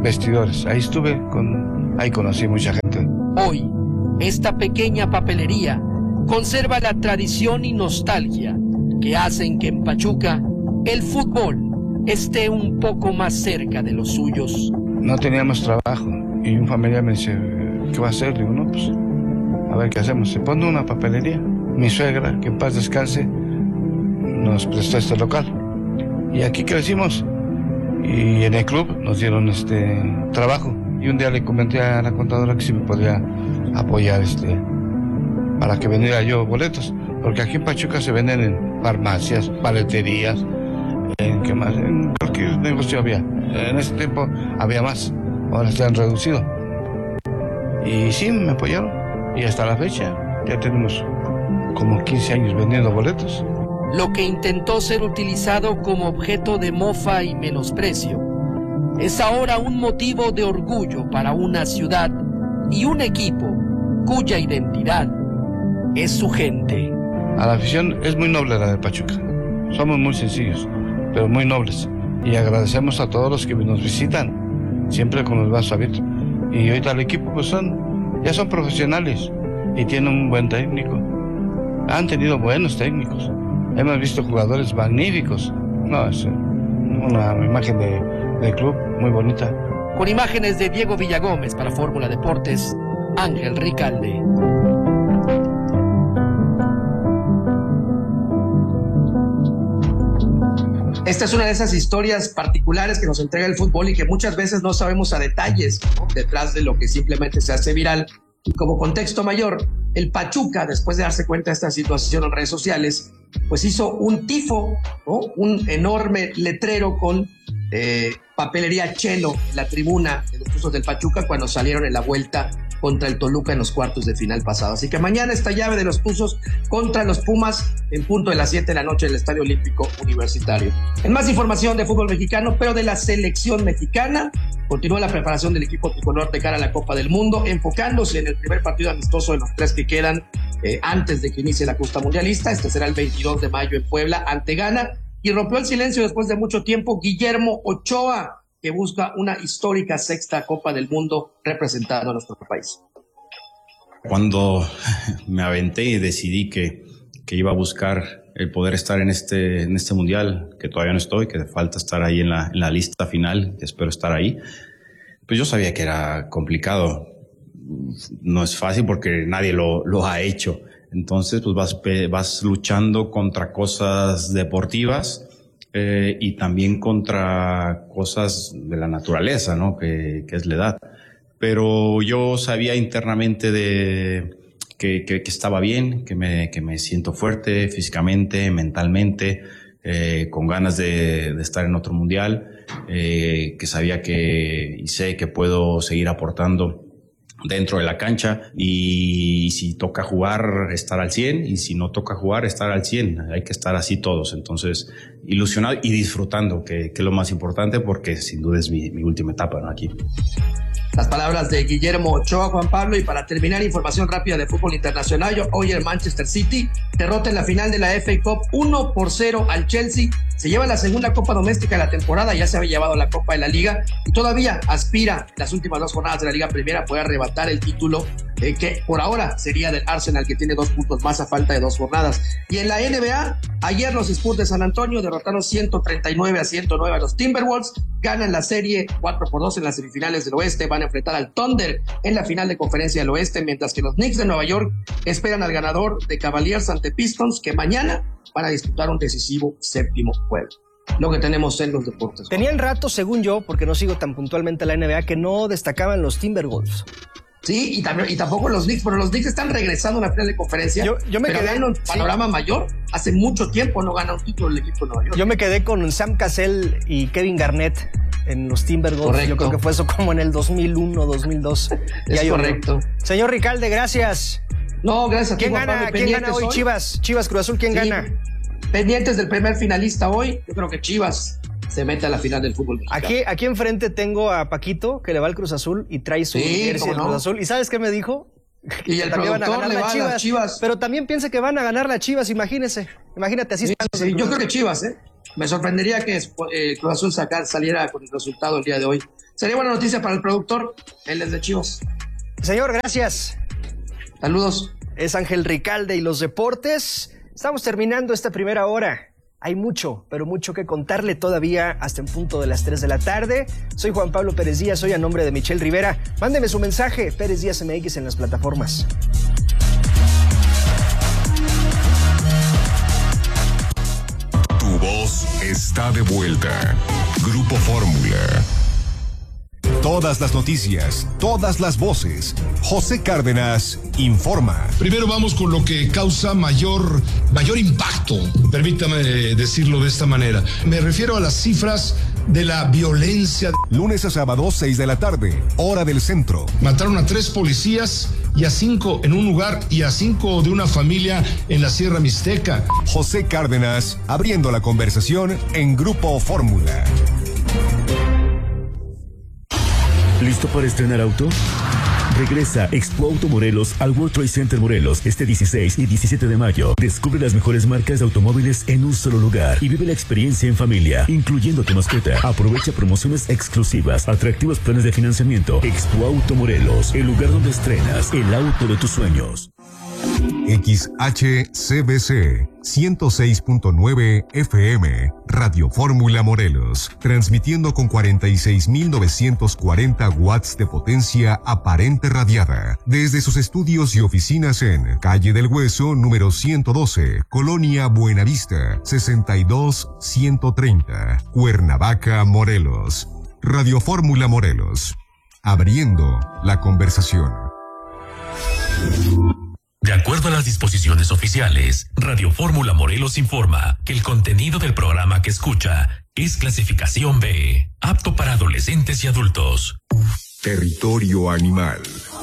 vestidores. Ahí estuve, con, ahí conocí mucha gente. Hoy, esta pequeña papelería conserva la tradición y nostalgia que hacen que en Pachuca el fútbol esté un poco más cerca de los suyos. No teníamos trabajo y un familiar me dice, ¿qué va a hacer? Digo, no, pues, a ver qué hacemos. Se pone una papelería. Mi suegra, que en paz descanse, nos prestó este local. Y aquí crecimos. Y en el club nos dieron este trabajo. Y un día le comenté a la contadora que si me podía apoyar este para que vendiera yo boletos. Porque aquí en Pachuca se venden en farmacias, paleterías, en, ¿qué más? En cualquier negocio había. En ese tiempo había más. Ahora se han reducido. Y sí, me apoyaron. Y hasta la fecha ya tenemos como quince años vendiendo boletos. Lo que intentó ser utilizado como objeto de mofa y menosprecio es ahora un motivo de orgullo para una ciudad y un equipo cuya identidad es su gente. A la afición es muy noble la de Pachuca. Somos muy sencillos, pero muy nobles. Y agradecemos a todos los que nos visitan, siempre con los brazos abiertos. Y ahorita el equipo pues son, ya son profesionales y tienen un buen técnico. Han tenido buenos técnicos. Hemos visto jugadores magníficos. No, es una imagen de, de club muy bonita. Con imágenes de Diego Villagómez para Fórmula Deportes, Ángel Ricalde. Esta es una de esas historias particulares que nos entrega el fútbol y que muchas veces no sabemos a detalles, ¿no?, detrás de lo que simplemente se hace viral. Y como contexto mayor, el Pachuca, después de darse cuenta de esta situación en redes sociales, pues hizo un tifo, ¿no?, un enorme letrero con eh, papelería Chelo en la tribuna de los Tuzos del Pachuca cuando salieron en la vuelta contra el Toluca en los cuartos de final pasado. Así que mañana esta llave de los Tuzos contra los Pumas en punto de las siete de la noche en el Estadio Olímpico Universitario. En más información de fútbol mexicano, pero de la selección mexicana, continúa la preparación del equipo tricolor de cara a la Copa del Mundo, enfocándose en el primer partido amistoso de los tres que quedan eh, antes de que inicie la justa mundialista. Este será el veintidós de mayo en Puebla ante Ghana, y rompió el silencio después de mucho tiempo Guillermo Ochoa, que busca una histórica sexta Copa del Mundo representando a nuestro país. Cuando me aventé y decidí que, que iba a buscar el poder estar en este, en este mundial, que todavía no estoy, que falta estar ahí en la, en la lista final, que espero estar ahí, pues yo sabía que era complicado. No es fácil porque nadie lo, lo ha hecho. Entonces, pues vas, vas luchando contra cosas deportivas, Eh, y también contra cosas de la naturaleza, ¿no? Que, que es la edad. Pero yo sabía internamente de que, que, que estaba bien, que me, que me siento fuerte físicamente, mentalmente, eh, con ganas de, de estar en otro mundial, eh, que sabía que y sé que puedo seguir aportando dentro de la cancha, y si toca jugar, estar al cien, y si no toca jugar, estar al cien. Hay que estar así todos. Entonces, ilusionado y disfrutando, que, que es lo más importante, porque sin duda es mi, mi última etapa, ¿no?, aquí. Las palabras de Guillermo Ochoa, Juan Pablo. Y para terminar, información rápida de fútbol internacional. Hoy el Manchester City derrota en la final de la F A Cup uno por cero al Chelsea. Se lleva la segunda Copa Doméstica de la temporada, ya se había llevado la Copa de la Liga y todavía aspira las últimas dos jornadas de la Liga Primera a poder arrebatar el título, eh, que por ahora sería del Arsenal, que tiene dos puntos más a falta de dos jornadas. Y en la N B A, ayer los Spurs de San Antonio derrotaron ciento treinta y nueve a ciento nueve a los Timberwolves, ganan la serie cuatro por dos en las semifinales del Oeste, van a enfrentar al Thunder en la final de Conferencia del Oeste, mientras que los Knicks de Nueva York esperan al ganador de Cavaliers ante Pistons, que mañana van a disputar un decisivo séptimo juego. Lo que tenemos en los deportes. Tenían rato, según yo, porque no sigo tan puntualmente la N B A, que no destacaban los Timberwolves. Sí, y, también, y tampoco los Knicks, pero los Knicks están regresando a una final de conferencia. Yo, yo me pero quedé en un panorama sí. mayor. Hace mucho tiempo no gana un título el equipo de Nueva York. Yo me quedé con Sam Cassell y Kevin Garnett en los Timberwolves. Correcto. Yo creo que fue eso como en el dos mil uno, dos mil dos. Es correcto. Uno. Señor Ricalde, gracias. No, gracias a ti, ¿Quién gana, ¿quién gana hoy? hoy? Chivas, Chivas Cruz Azul, ¿quién sí. gana? Pendientes del primer finalista hoy, yo creo que Chivas se mete a la final del fútbol mexicano. Aquí, aquí enfrente tengo a Paquito, que le va al Cruz Azul y trae su sí, jersey del no. Cruz Azul. ¿Y sabes qué me dijo? Y el también productor van a ganar le va Chivas, a las Chivas. Pero también piensa que van a ganar las Chivas, imagínese. Imagínate, así sí, están. Sí, yo creo que Chivas, ¿eh? Me sorprendería que eh, Cruz Azul sacar, saliera con el resultado el día de hoy. Sería buena noticia para el productor, él es de Chivas. Señor, gracias. Saludos. Es Ángel Ricalde y los deportes. Estamos terminando esta primera hora. Hay mucho, pero mucho que contarle todavía hasta en punto de las tres de la tarde. Soy Juan Pablo Pérez Díaz, soy a nombre de Michelle Rivera. Mándeme su mensaje, Pérez Díaz M X en las plataformas. Tu voz está de vuelta. Grupo Fórmula. Todas las noticias, todas las voces. José Cárdenas informa. Primero vamos con lo que causa mayor, mayor impacto, permítame decirlo de esta manera. Me refiero a las cifras de la violencia. Lunes a sábado, seis de la tarde, hora del centro. Mataron a tres policías y a cinco en un lugar y a cinco de una familia en la Sierra Mixteca. José Cárdenas, abriendo la conversación en Grupo Fórmula. ¿Listo para estrenar auto? Regresa Expo Auto Morelos al World Trade Center Morelos este dieciséis y diecisiete de mayo. Descubre las mejores marcas de automóviles en un solo lugar y vive la experiencia en familia, incluyendo tu mascota. Aprovecha promociones exclusivas, atractivos planes de financiamiento. Expo Auto Morelos, el lugar donde estrenas el auto de tus sueños. X H C B C ciento seis punto nueve F M, Radio Fórmula Morelos, transmitiendo con cuarenta y seis mil novecientos cuarenta watts de potencia aparente radiada, desde sus estudios y oficinas en Calle del Hueso, número ciento doce, Colonia Buenavista, sesenta y dos ciento treinta, Cuernavaca, Morelos. Radio Fórmula Morelos, abriendo la conversación. De acuerdo a las disposiciones oficiales, Radio Fórmula Morelos informa que el contenido del programa que escucha es clasificación B, apto para adolescentes y adultos. Territorio animal.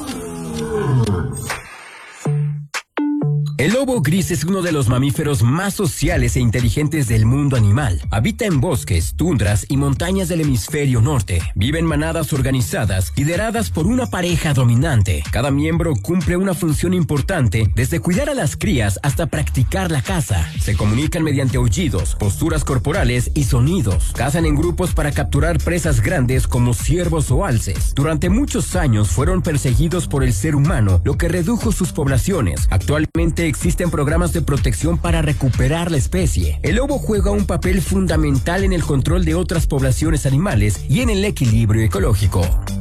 El lobo gris es uno de los mamíferos más sociales e inteligentes del mundo animal. Habita en bosques, tundras y montañas del hemisferio norte. Vive en manadas organizadas, lideradas por una pareja dominante. Cada miembro cumple una función importante, desde cuidar a las crías hasta practicar la caza. Se comunican mediante aullidos, posturas corporales y sonidos. Cazan en grupos para capturar presas grandes como ciervos o alces. Durante muchos años fueron perseguidos por el ser humano, lo que redujo sus poblaciones. Actualmente existen programas de protección para recuperar la especie. El lobo juega un papel fundamental en el control de otras poblaciones animales y en el equilibrio ecológico.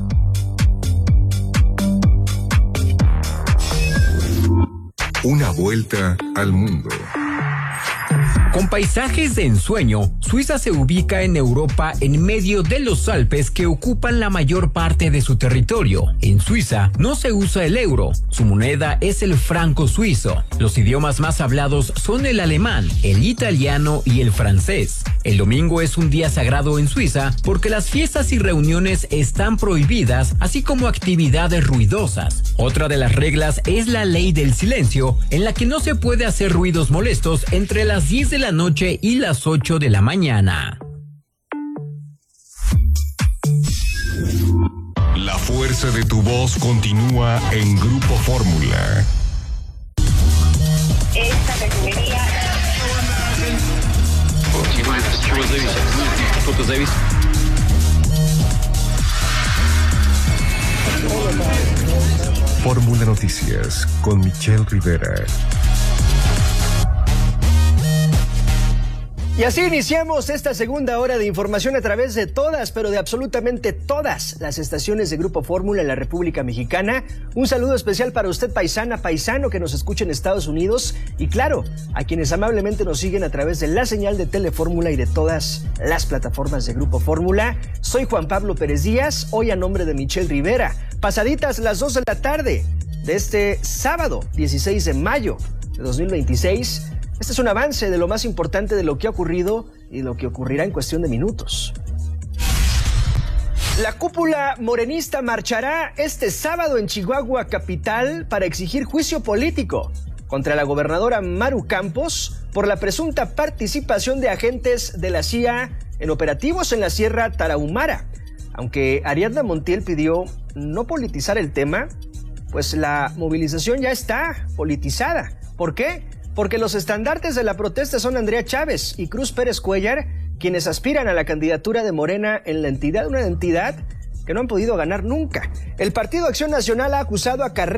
Una vuelta al mundo. Con paisajes de ensueño, Suiza se ubica en Europa en medio de los Alpes que ocupan la mayor parte de su territorio. En Suiza no se usa el euro, su moneda es el franco suizo. Los idiomas más hablados son el alemán, el italiano y el francés. El domingo es un día sagrado en Suiza porque las fiestas y reuniones están prohibidas, así como actividades ruidosas. Otra de las reglas es la ley del silencio, en la que no se puede hacer ruidos molestos entre las diez de la noche y las ocho de la mañana. La fuerza de tu voz continúa en Grupo Fórmula. Esta refinería. Fórmula Noticias con Michelle Rivera. Y así iniciamos esta segunda hora de información a través de todas, pero de absolutamente todas las estaciones de Grupo Fórmula en la República Mexicana. Un saludo especial para usted, paisana, paisano, que nos escucha en Estados Unidos. Y claro, a quienes amablemente nos siguen a través de la señal de Telefórmula y de todas las plataformas de Grupo Fórmula. Soy Juan Pablo Pérez Díaz, hoy a nombre de Michelle Rivera. Pasaditas las dos de la tarde de este sábado, dieciséis de mayo de dos mil veintiséis. Este es un avance de lo más importante de lo que ha ocurrido y lo que ocurrirá en cuestión de minutos. La cúpula morenista marchará este sábado en Chihuahua capital para exigir juicio político contra la gobernadora Maru Campos por la presunta participación de agentes de la C I A en operativos en la Sierra Tarahumara. Aunque Ariadna Montiel pidió no politizar el tema, pues la movilización ya está politizada. ¿Por qué? Porque los estandartes de la protesta son Andrea Chávez y Cruz Pérez Cuellar, quienes aspiran a la candidatura de Morena en la entidad, una entidad que no han podido ganar nunca. El Partido Acción Nacional ha acusado a Carrera